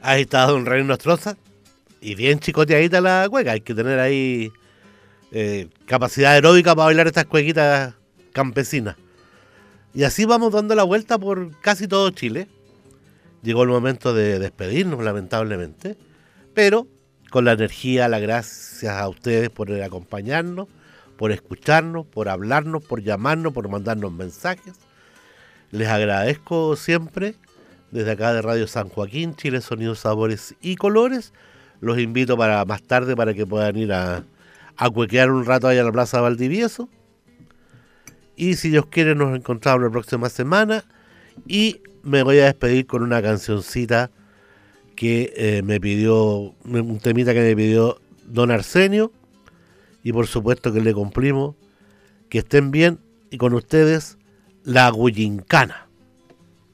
Ahí está Don Rey Nostroza. Y bien chicoteadita la cueca. Hay que tener ahí capacidad aeróbica para bailar estas cuequitas campesinas. Y así vamos dando la vuelta por casi todo Chile. Llegó el momento de despedirnos, lamentablemente. Pero con la energía, las gracias a ustedes por acompañarnos, por escucharnos, por hablarnos, por llamarnos, por mandarnos mensajes. Les agradezco siempre. Desde acá de Radio San Joaquín, Chile, Sonidos, Sabores y Colores. Los invito para más tarde para que puedan ir a cuequear un rato ahí a la Plaza Valdivieso. Y si Dios quiere nos encontramos la próxima semana. Y me voy a despedir con una cancioncita que me pidió, un temita que me pidió Don Arsenio. Y por supuesto que le cumplimos. Que estén bien. Y con ustedes, La Gullincana.